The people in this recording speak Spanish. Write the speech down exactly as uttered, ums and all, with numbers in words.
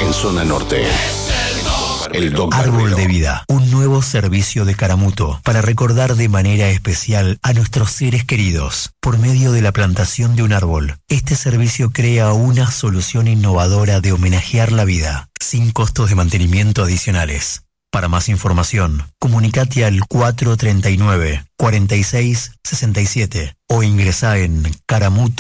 en zona norte. El Doc Árbol Barbero. de Vida, un nuevo servicio de Caramuto para recordar de manera especial a nuestros seres queridos por medio de la plantación de un árbol. Este servicio crea una solución innovadora de homenajear la vida, sin costos de mantenimiento adicionales. Para más información, comunicate al cuatro treinta y nueve, cuarenta y seis sesenta y siete o ingresá en caramuto